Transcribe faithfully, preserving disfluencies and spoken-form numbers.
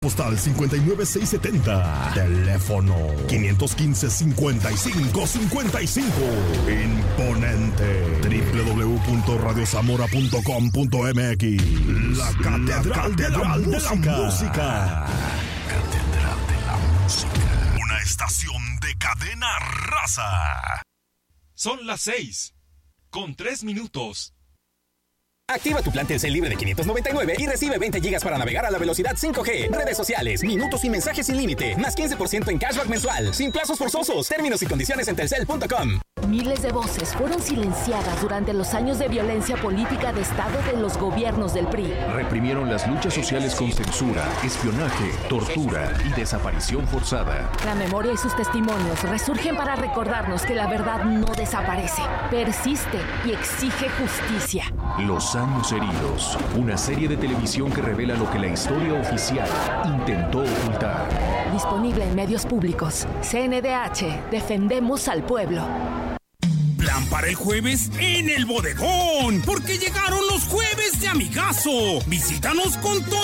Postal cincuenta y nueve seiscientos setenta. Teléfono quinientos quince, cincuenta y cinco cincuenta y cinco. Imponente. doble u doble u doble u punto radio zamora punto com punto m x. La Catedral de la Música. Catedral de la Música. Una estación de cadena raza. Son las seis, con tres minutos. Activa tu plan Telcel libre de quinientos noventa y nueve y recibe veinte gigas para navegar a la velocidad cinco G, redes sociales, minutos y mensajes sin límite, más quince por ciento en cashback mensual, sin plazos forzosos. Términos y condiciones en telcel punto com. Miles de voces fueron silenciadas durante los años de violencia política de Estado de los gobiernos del P R I. Reprimieron las luchas sociales con censura, espionaje, tortura y desaparición forzada. La memoria y sus testimonios resurgen para recordarnos que la verdad no desaparece, persiste y exige justicia. Los años heridos, una serie de televisión que revela lo que la historia oficial intentó ocultar. Disponible en medios públicos. C N D H, defendemos al pueblo. Plan para el jueves en el bodegón, porque llegaron los jueves de amigazo. Visítanos con todo.